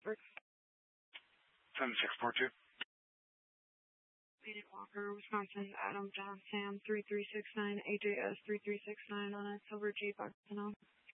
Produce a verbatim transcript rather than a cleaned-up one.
number? seven six four two. Phoenix Walker, Wisconsin, Adam, John, Sam, three three six nine, A J S three three six nine on a Silver Jeep, Octagon.